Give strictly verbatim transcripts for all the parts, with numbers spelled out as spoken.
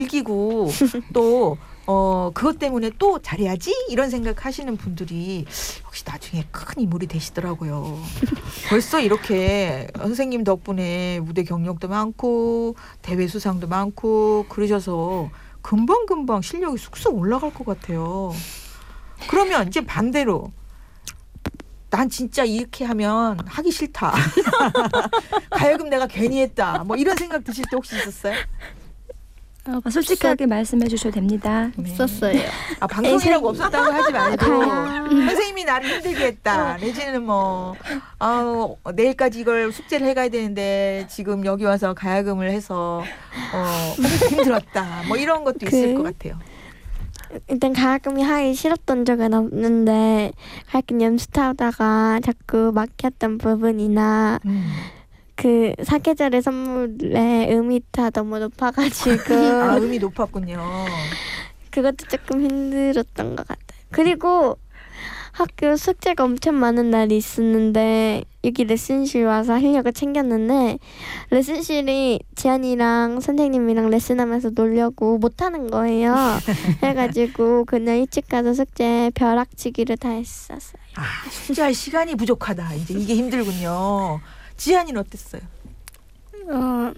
즐기고 또 어, 그것 때문에 또 잘해야지 이런 생각하시는 분들이 혹시 나중에 큰 인물이 되시더라고요. 벌써 이렇게 선생님 덕분에 무대 경력도 많고 대회 수상도 많고 그러셔서 금방금방 실력이 쑥쑥 올라갈 것 같아요. 그러면 이제 반대로 난 진짜 이렇게 하면 하기 싫다. 가야금 내가 괜히 했다. 뭐 이런 생각 드실 때 혹시 있었어요? 어, 솔직하게 말씀해 주셔도 됩니다. 네. 없었어요. 아, 방송이라고 없었다고 하지 말고 선생님이 나를 힘들게 했다. 내지는 뭐 아우, 내일까지 이걸 숙제를 해가야 되는데 지금 여기 와서 가야금을 해서 어, 힘들었다. 뭐 이런 것도 있을 그, 것 같아요. 일단 가야금이 하기 싫었던 적은 없는데 가야금 연습하다가 자꾸 막혔던 부분이나 음. 그 사계절의 선물에 음이 다 너무 높아가지고 아, 음이 높았군요. 그것도 조금 힘들었던 것 같아요. 그리고 학교 숙제가 엄청 많은 날이 있었는데 여기 레슨실 와서 하려고 챙겼는데 레슨실이 지안이랑 선생님이랑 레슨하면서 놀려고 못하는 거예요. 해가지고 그냥 일찍 가서 숙제 벼락치기를 다 했었어요. 아, 숙제할 시간이 부족하다. 이제 이게 힘들군요. 지안이는 어땠어요? 어,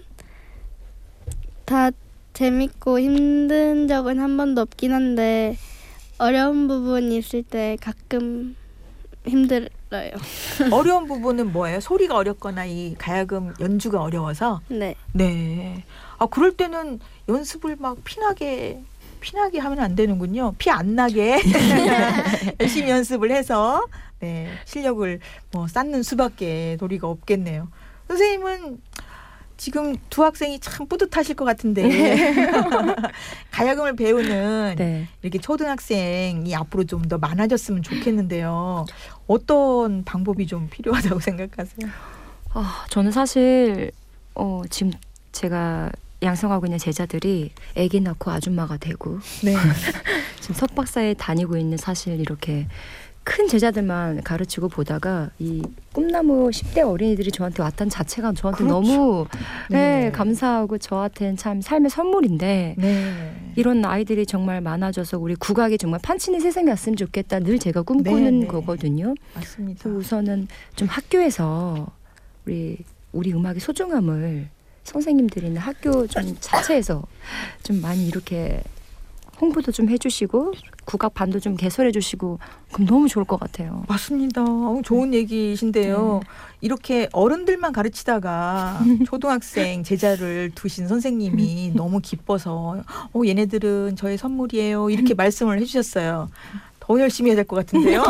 다 재밌고 힘든 적은 한 번도 없긴 한데 어려운 부분이 있을 때 가끔 힘들어요. 어려운 부분은 뭐예요? 소리가 어렵거나 이 가야금 연주가 어려워서? 네. 네. 아, 그럴 때는 연습을 막 피나게 피나게 하면 안 되는군요. 피 안 나게 열심히 연습을 해서 네, 실력을 뭐 쌓는 수밖에 도리가 없겠네요. 선생님은 지금 두 학생이 참 뿌듯하실 것 같은데 가야금을 배우는 네. 이렇게 초등학생이 앞으로 좀 더 많아졌으면 좋겠는데요. 어떤 방법이 좀 필요하다고 생각하세요? 아, 저는 사실 어, 지금 제가 양성하고 있는 제자들이 아기 낳고 아줌마가 되고 네. 지금 석박사에 다니고 있는 사실 이렇게 큰 제자들만 가르치고 보다가 이 꿈나무 십 대 어린이들이 저한테 왔다는 자체가 저한테 그렇죠. 너무 네. 네. 감사하고 저한테는 참 삶의 선물인데 네. 이런 아이들이 정말 많아져서 우리 국악이 정말 판치는 세상이 왔으면 좋겠다 늘 제가 꿈꾸는 네, 네. 거거든요. 맞습니다. 그래서 우선은 좀 학교에서 우리 우리 음악의 소중함을 선생님들이나 학교 좀 자체에서 좀 많이 이렇게 홍보도 좀 해주시고 국악 반도 좀 개설해 주시고 그럼 너무 좋을 것 같아요. 맞습니다. 어, 좋은 얘기신데요. 네. 이렇게 어른들만 가르치다가 초등학생 제자를 두신 선생님이 너무 기뻐서 어, 얘네들은 저의 선물이에요. 이렇게 말씀을 해주셨어요. 더 열심히 해야 될 것 같은데요.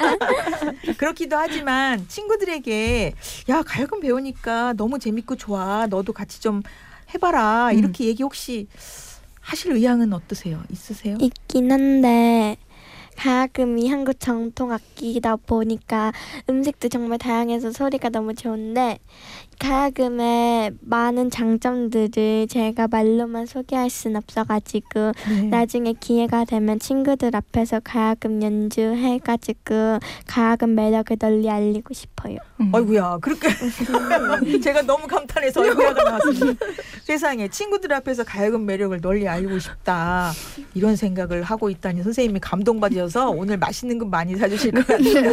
그렇기도 하지만 친구들에게 야 가야금 배우니까 너무 재밌고 좋아. 너도 같이 좀 해봐라. 이렇게 음. 얘기 혹시 하실 의향은 어떠세요? 있으세요? 있긴 한데 가야금이 한국 전통 악기다 보니까 음색도 정말 다양해서 소리가 너무 좋은데 가야금의 많은 장점들을 제가 말로만 소개할 순 없어가지고 네. 나중에 기회가 되면 친구들 앞에서 가야금 연주해가지고 가야금 매력을 널리 알리고 싶어요. 음. 아이고야 그렇게 제가 너무 감탄해서 아이고야가 나왔습니다. 세상에 친구들 앞에서 가야금 매력을 널리 알리고 싶다 이런 생각을 하고 있다니 선생님이 감동받으셔서 오늘 맛있는 거 많이 사주실 것 같아요.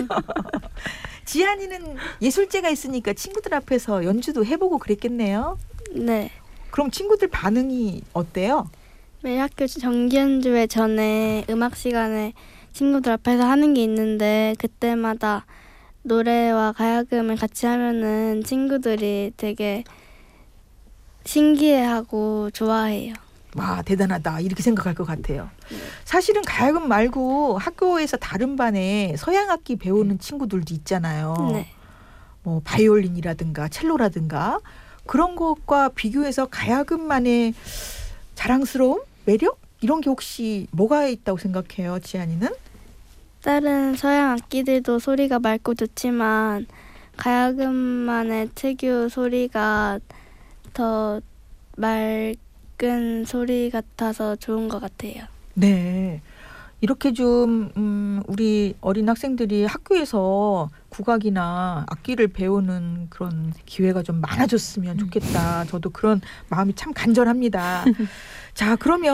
지안이는 예술제가 있으니까 친구들 앞에서 연주도 해보고 그랬겠네요. 네. 그럼 친구들 반응이 어때요? 매일 학교 정기연주회 전에 음악 시간에 친구들 앞에서 하는 게 있는데 그때마다 노래와 가야금을 같이 하면은 친구들이 되게 신기해하고 좋아해요. 와 대단하다 이렇게 생각할 것 같아요. 사실은 가야금 말고 학교에서 다른 반에 서양악기 배우는 친구들도 있잖아요. 네. 뭐 바이올린이라든가 첼로라든가 그런 것과 비교해서 가야금만의 자랑스러움, 매력 이런 게 혹시 뭐가 있다고 생각해요, 지안이는? 다른 서양 악기들도 소리가 맑고 좋지만 가야금만의 특유 소리가 더 맑은 소리 같아서 좋은 것 같아요. 네. 이렇게 좀 음, 우리 어린 학생들이 학교에서 국악이나 악기를 배우는 그런 기회가 좀 많아졌으면 좋겠다. 저도 그런 마음이 참 간절합니다. 자, 그러면